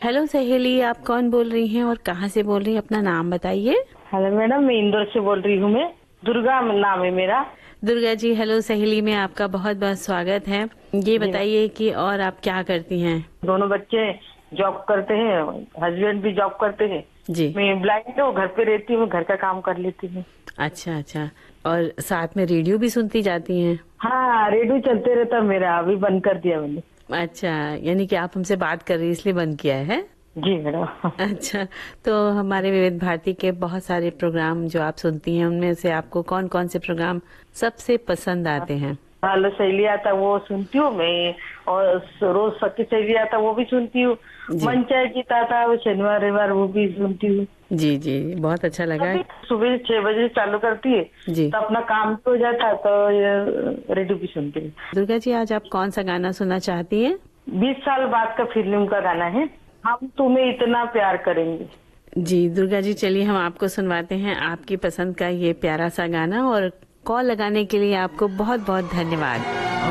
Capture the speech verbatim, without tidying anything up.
Hello सहेली, आप कौन बोल रही हैं और कहाँ से बोल रही हैं? अपना नाम बताइए। हेलो मैडम, मैं इंदौर से बोल रही हूँ। मैं दुर्गा नाम है मेरा। दुर्गा जी, हेलो सहेली में आपका बहुत बहुत स्वागत है। ये जी, बताइए कि और आप क्या करती हैं? दोनों बच्चे जॉब करते हैं, हस्बैंड भी जॉब करते हैं। जी। मैं ब्लाइंड हूँ, घर पे रहती हूँ, घर का काम कर लेती हूँ। अच्छा अच्छा। और साथ में रेडियो भी सुनती जाती हैं? हाँ, रेडियो चलते रहता मेरा, अभी बंद कर दिया मैंने। अच्छा, यानी कि आप हमसे बात कर रही इसलिए बंद किया है? जी मैडम। अच्छा। तो हमारे विविध भारती के बहुत सारे प्रोग्राम जो आप सुनती हैं, उनमें से आपको कौन कौन से प्रोग्राम सबसे पसंद आते हैं? हेलो सहेली आता वो सुनती हूँ मैं, और रोज सखी सहेली आता वो भी सुनती हूँ। जी मंचा गीत आता वो शनिवार रविवार, वो भी सुनती हूँ। जी जी, बहुत अच्छा लगा। अभी सुबह छह बजे चालू करती है जी। तो अपना काम भी हो जाता है, तो ये रेडियो भी सुनती हूँ। दुर्गा जी, आज आप कौन सा गाना सुनना चाहती हैं? बीस साल बाद का फिल्म का गाना है, हम तुम्हें इतना प्यार करेंगे। जी दुर्गा जी, चलिए हम आपको सुनवाते हैं आपकी पसंद का ये प्यारा सा गाना। और कॉल लगाने के लिए आपको बहुत बहुत धन्यवाद।